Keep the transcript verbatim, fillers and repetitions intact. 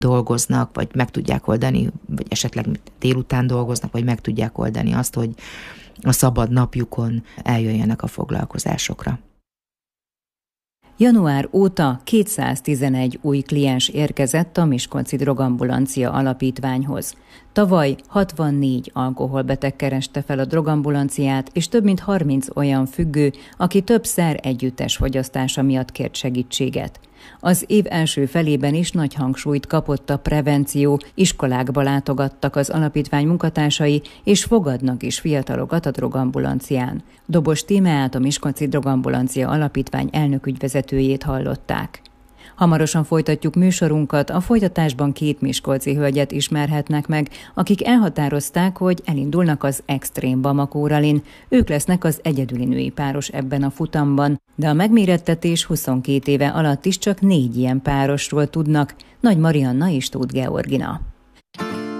dolgoznak, vagy meg tudják oldani, vagy esetleg délután dolgoznak, vagy meg tudják oldani azt, hogy a szabad napjukon eljöjjenek a foglalkozásokra. Január óta kétszáztizenegy új kliens érkezett a Miskolci Drogambulancia Alapítványhoz. Tavaly hatvannégy alkoholbeteg kereste fel a drogambulanciát, és több mint harminc olyan függő, aki többször együttes fogyasztása miatt kért segítséget. Az év első felében is nagy hangsúlyt kapott a prevenció, iskolákba látogattak az alapítvány munkatársai, és fogadnak is fiatalokat a drogambulancián. Dobos Tímeát, a Miskolci Drogambulancia Alapítvány elnökügyvezetőjét hallották. Hamarosan folytatjuk műsorunkat, a folytatásban két miskolci hölgyet ismerhetnek meg, akik elhatározták, hogy elindulnak az Extreme Bamako Rallyn. Ők lesznek az egyedüli női páros ebben a futamban, de a megmérettetés huszonkét éve alatt is csak négy ilyen párosról tudnak. Nagy Marianna és Tóth Georgina.